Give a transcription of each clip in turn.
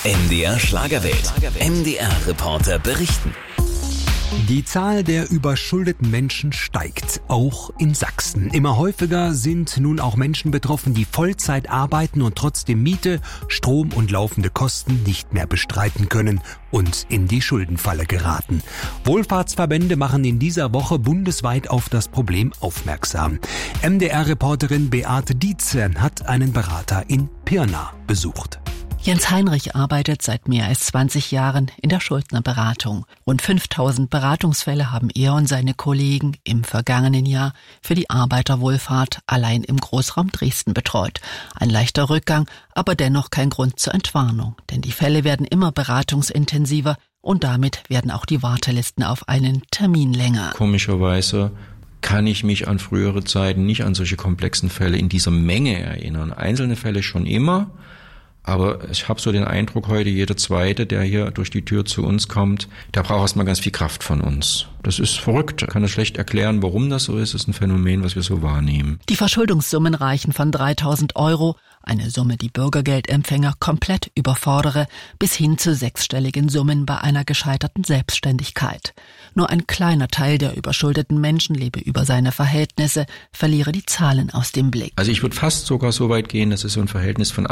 MDR Schlagerwelt. MDR-Reporter berichten. Die Zahl der überschuldeten Menschen steigt, auch in Sachsen. Immer häufiger sind nun auch Menschen betroffen, die Vollzeit arbeiten und trotzdem Miete, Strom und laufende Kosten nicht mehr bestreiten können und in die Schuldenfalle geraten. Wohlfahrtsverbände machen in dieser Woche bundesweit auf das Problem aufmerksam. MDR-Reporterin Beate Dietze hat einen Berater in Pirna besucht. Jens Heinrich arbeitet seit mehr als 20 Jahren in der Schuldnerberatung. Rund 5000 Beratungsfälle haben er und seine Kollegen im vergangenen Jahr für die Arbeiterwohlfahrt allein im Großraum Dresden betreut. Ein leichter Rückgang, aber dennoch kein Grund zur Entwarnung. Denn die Fälle werden immer beratungsintensiver und damit werden auch die Wartelisten auf einen Termin länger. Komischerweise kann ich mich an frühere Zeiten nicht an solche komplexen Fälle in dieser Menge erinnern. Einzelne Fälle schon immer. Aber ich habe so den Eindruck heute, jeder Zweite, der hier durch die Tür zu uns kommt, der braucht erstmal ganz viel Kraft von uns. Das ist verrückt. Ich kann das schlecht erklären, warum das so ist. Das ist ein Phänomen, was wir so wahrnehmen. Die Verschuldungssummen reichen von 3.000 €, eine Summe, die Bürgergeldempfänger komplett überfordere, bis hin zu sechsstelligen Summen bei einer gescheiterten Selbstständigkeit. Nur ein kleiner Teil der überschuldeten Menschen lebe über seine Verhältnisse, verliere die Zahlen aus dem Blick. Also ich würde fast sogar so weit gehen, das ist so ein Verhältnis von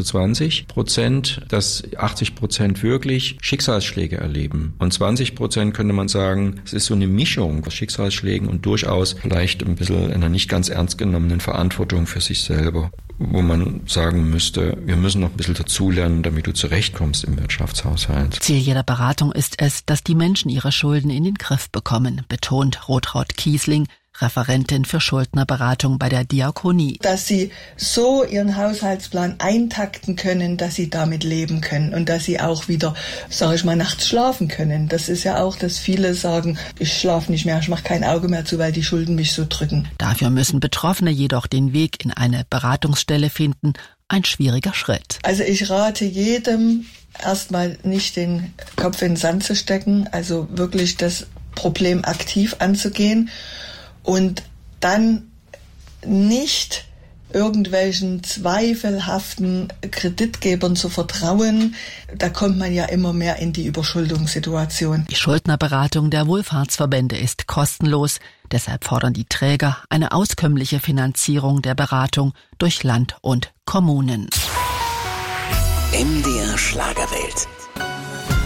80-20%, dass 80% wirklich Schicksalsschläge erleben. Und 20% könnte man sagen, es ist so eine Mischung aus Schicksalsschlägen und durchaus vielleicht ein bisschen einer nicht ganz ernst genommenen Verantwortung für sich selber, wo man sagen müsste, wir müssen noch ein bisschen dazulernen, damit du zurechtkommst im Wirtschaftshaushalt. Ziel jeder Beratung ist es, dass die Menschen ihre Schulden in den Griff bekommen, betont Rotraud Kiesling, Referentin für Schuldnerberatung bei der Diakonie. Dass sie so ihren Haushaltsplan eintakten können, dass sie damit leben können und dass sie auch wieder, sage ich mal, nachts schlafen können. Das ist ja auch, dass viele sagen, ich schlafe nicht mehr, ich mache kein Auge mehr zu, weil die Schulden mich so drücken. Dafür müssen Betroffene jedoch den Weg in eine Beratungsstelle finden. Ein schwieriger Schritt. Also ich rate jedem, erstmal nicht den Kopf in den Sand zu stecken, also wirklich das Problem aktiv anzugehen. Und dann nicht irgendwelchen zweifelhaften Kreditgebern zu vertrauen. Da kommt man ja immer mehr in die Überschuldungssituation. Die Schuldnerberatung der Wohlfahrtsverbände ist kostenlos. Deshalb fordern die Träger eine auskömmliche Finanzierung der Beratung durch Land und Kommunen. MDR Schlagerwelt.